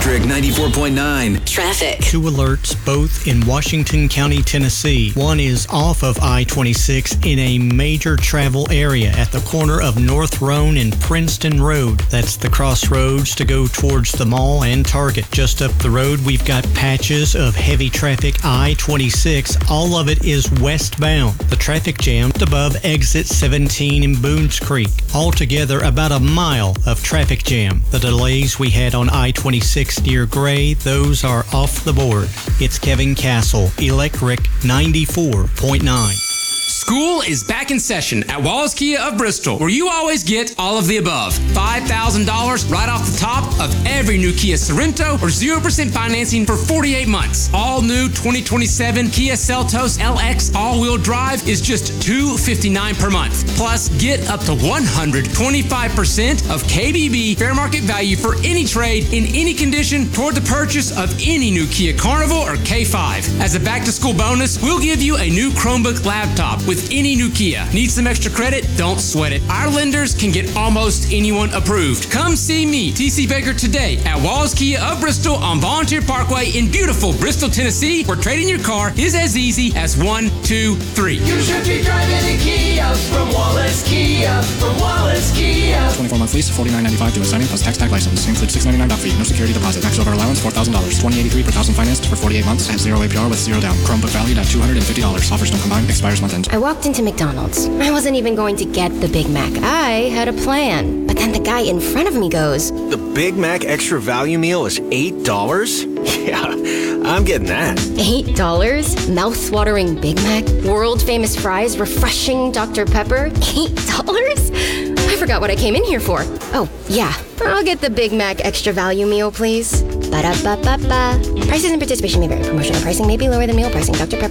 Electric 94.9. Traffic. 2 alerts, both in Washington County, Tennessee. One is off of I-26 in a major travel area at the corner of North Roan and Princeton Road. That's the crossroads to go towards the mall and Target. Just up the road, we've got patches of heavy traffic I-26. All of it is westbound. The traffic jammed above exit 17 in Boones Creek. Altogether, about a mile of traffic jam. The delays we had on I-26 near Gray, those are off the board. It's Kevin Castle, Electric 94.9. School is back in session at Wallace Kia of Bristol, where you always get all of the above. $5,000 right off the top of every new Kia Sorento or 0% financing for 48 months. All new 2027 Kia Seltos LX all-wheel drive is just $259 per month. Plus, get up to 125% of KBB fair market value for any trade in any condition toward the purchase of any new Kia Carnival or K5. As a back-to-school bonus, we'll give you a new Chromebook laptop with any new Kia. Need some extra credit? Don't sweat it. Our lenders can get almost anyone approved. Come see me, TC Baker, today at Wallace Kia of Bristol on Volunteer Parkway in beautiful Bristol, Tennessee, where trading your car is as easy as 1, 2, 3. You should be driving a Kia from Wallace Kia. From Wallace Kia. 24-month lease, $49.95 due assignment plus tax tag license. Includes $699 doc fee, no security deposit. Max over allowance $4,000. $20.83 per thousand financed for 48 months at 0 APR with 0 down. Chromebook valued at $250. Offers don't combine. Expires month end. I walked into McDonald's. I wasn't even going to get the Big Mac. I had a plan. But then the guy in front of me goes, "The Big Mac Extra Value Meal is $8? Yeah, I'm getting that." $8? Mouth-watering Big Mac? World-famous fries? Refreshing Dr. Pepper? $8? I forgot what I came in here for. Oh, yeah. I'll get the Big Mac Extra Value Meal, please. Ba-da-ba-ba-ba. Prices and participation may vary. Promotional pricing may be lower than meal pricing. Dr. Pepper